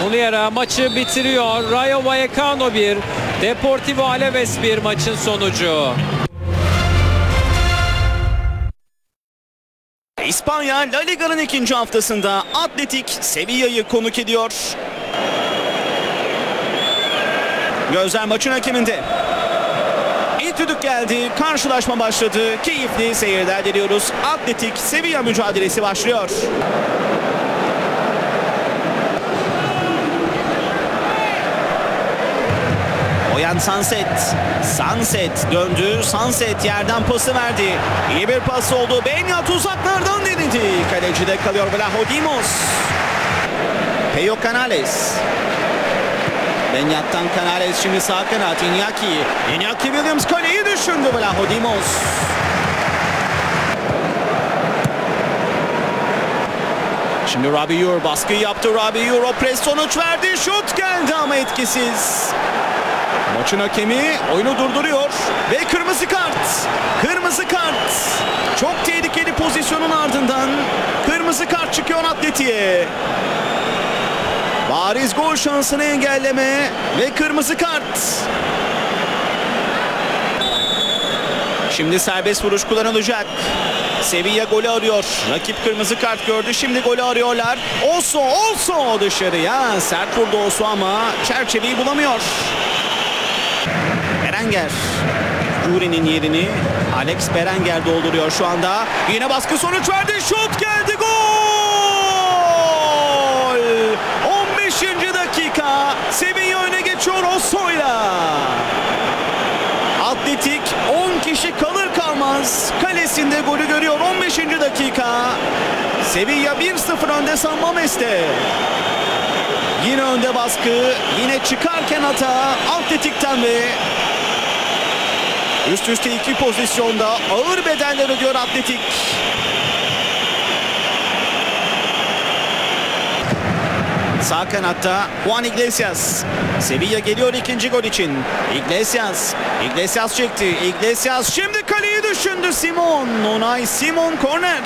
Muliera maçı bitiriyor. Rayo Vallecano 1, Deportivo Alaves 1 maçın sonucu. İspanya La Liga'nın ikinci haftasında Atletik Sevilla'yı konuk ediyor. Gözler maçın hakeminde. İlk düdük geldi, karşılaşma başladı. Keyifli seyirler diliyoruz. Atletik Sevilla mücadelesi başlıyor. Oyan Sunset döndü. Sunset yerden pası verdi. İyi bir pas oldu. Beñat uzaklardan denedi. Kalecide kalıyor Vlahodimos. Peyo Canales. Beñat'tan Canales, şimdi sağ kanat Iñaki Williams kaleyi düşündü. Vlahodimos. Şimdi Rabiur baskıyı yaptı. Rabiur o pres sonuç verdi. Şut geldi ama etkisiz. Maçın hakemi oyunu durduruyor ve kırmızı kart. Çok tehlikeli pozisyonun ardından kırmızı kart çıkıyor Atletik'e. Bariz gol şansını engelleme ve kırmızı kart. Şimdi serbest vuruş kullanılacak. Sevilla golü arıyor. Rakip kırmızı kart gördü. Şimdi golü arıyorlar. Oso dışarıya. Sert vurdu Oso ama çerçeveyi bulamıyor. Berenguer. Yuri'nin yerini Alex Berenguer dolduruyor şu anda. Yine baskı sonuç verdi. Şut geldi. Gol! 15. dakika. Sevilla öne geçiyor Oso'yla. Atletik 10 kişi kalır kalmaz kalesinde golü görüyor. 15. dakika. Sevilla 1-0 önde San Mames'te. Yine önde baskı. Yine çıkarken hata Atletik'ten ve üst üste iki pozisyonda ağır bedeller ödüyor Atletik. Sağ kanatta Juan Iglesias. Sevilla geliyor ikinci gol için. Iglesias çekti. Iglesias şimdi kaleyi düşündü. Unai Simon korner.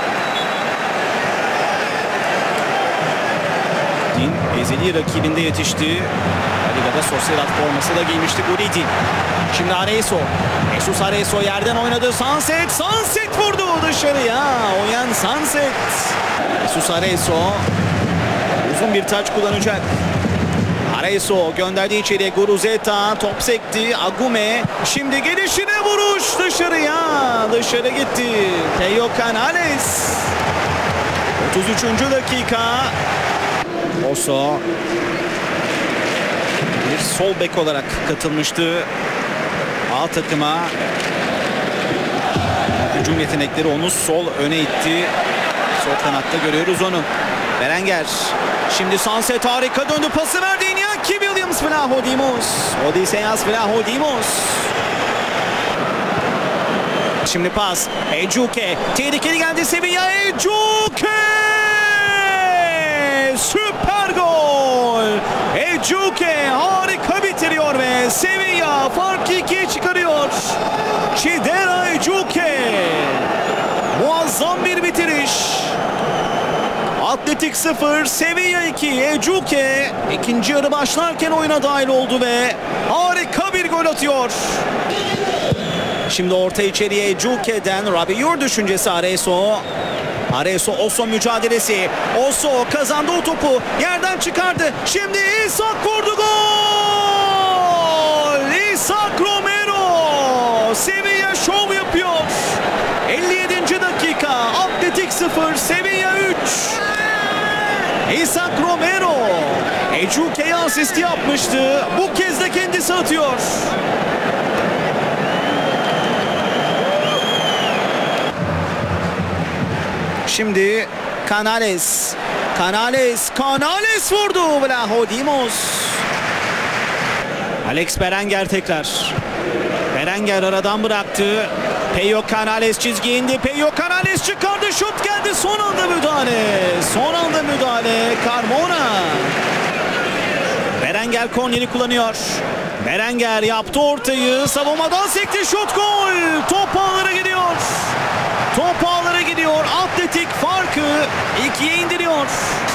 Ezeli rakibinde yetişti. Ligada Sociedad forması da giymişti Guridi. Şimdi Jesus Arezzo yerden oynadı. Sunset vurdu dışarıya. Oyan Sunset. Jesus Arezzo uzun bir taç kullanacak. Arezzo gönderdi içeriye. Guruzeta top sekti. Agume şimdi gelişine vuruş dışarıya. Dışarı gitti. Peyo Canales. 33. dakika. Oso bir sol bek olarak katılmıştı A takıma. Hücum yetenekleri onu sol öne itti. Sol kanatta görüyoruz onu. Berenguer. Şimdi Sunset harika döndü. Pası verdi. Iñaki Williams. Vlahodimos. Odysseas Vlahodimos. Şimdi pas. Ejuke. Tehlikeli geldi Sevilla. Ejuke. Süper gol. Ejuke harika bitiriyor ve Sevilla farkı 2'ye çıkarıyor. Chidera Ejuke. Muazzam bir bitiriş. Atletik 0, Sevilla 2. Ejuke ikinci yarı başlarken oyuna dahil oldu ve harika bir gol atıyor. Şimdi orta içeriye Ejuke'den Rabiur düşüncesi Arezzo. Oso mücadelesi. Oso kazandı o topu. Yerden çıkardı. Şimdi Isak vurdu. Gol! Isak Romero. Sevilla şov yapıyor. 57. dakika. Atletik 0, Sevilla 3. Isak Romero. Ejuke'ye asisti yapmıştı. Bu kez de kendisi atıyor. Şimdi Canales vurdu. Vlahodimos. Alex Berenguer tekrar. Berenguer aradan bıraktı. Peyo Canales çizgiye indi. Peyo Canales çıkardı. Şut geldi. Son anda müdahale. Carmona. Berenguer korneri kullanıyor. Berenguer yaptı ortayı. Savunmadan sekti. Şut gol. Top ağlara gidiyor. Atletik farkı 2'ye indiriyor.